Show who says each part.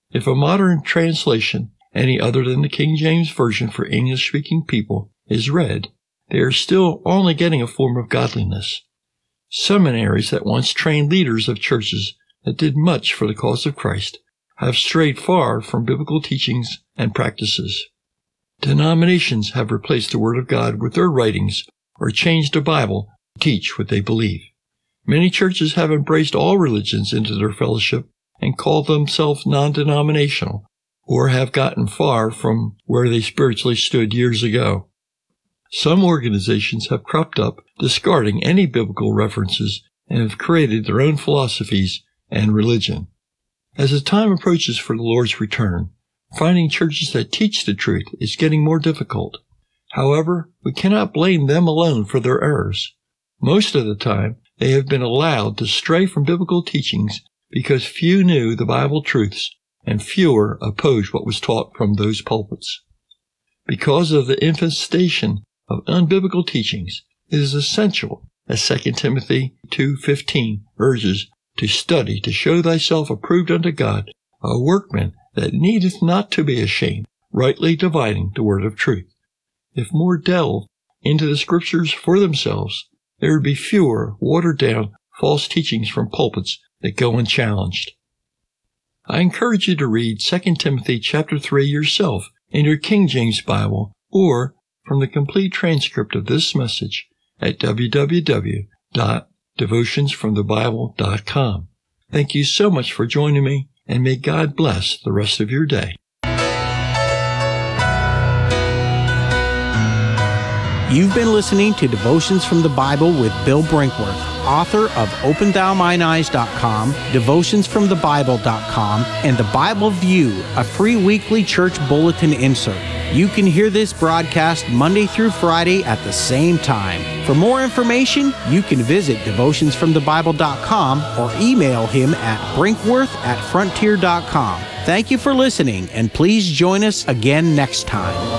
Speaker 1: If a modern translation, any other than the King James Version for English-speaking people, is read, they are still only getting a form of godliness. Seminaries that once trained leaders of churches that did much for the cause of Christ have strayed far from biblical teachings and practices. Denominations have replaced the Word of God with their writings or changed the Bible to teach what they believe. Many churches have embraced all religions into their fellowship and call themselves non-denominational, or have gotten far from where they spiritually stood years ago. Some organizations have cropped up, discarding any biblical references, and have created their own philosophies and religion. As the time approaches for the Lord's return, finding churches that teach the truth is getting more difficult. However, we cannot blame them alone for their errors. Most of the time, they have been allowed to stray from biblical teachings because few knew the Bible truths and fewer opposed what was taught from those pulpits. Because of the infestation of unbiblical teachings, it is essential, as 2 Timothy 2:15 urges, to study to show thyself approved unto God, a workman that needeth not to be ashamed, rightly dividing the word of truth. If more delve into the Scriptures for themselves, there would be fewer watered-down false teachings from pulpits that go unchallenged. I encourage you to read 2 Timothy chapter 3 yourself in your King James Bible, or from the complete transcript of this message at www.devutionsfromthebible.com. Thank you so much for joining me, and may God bless the rest of your day.
Speaker 2: You've been listening to Devotions from the Bible with Bill Brinkworth, author of OpenThouMineEyes.com, DevutionsFromTheBible.com, and The Bible View, a free weekly church bulletin insert. You can hear this broadcast Monday through Friday at the same time. For more information, you can visit DevutionsFromTheBible.com or email him at brinkworth@frontier.com. Thank you for listening, and please join us again next time.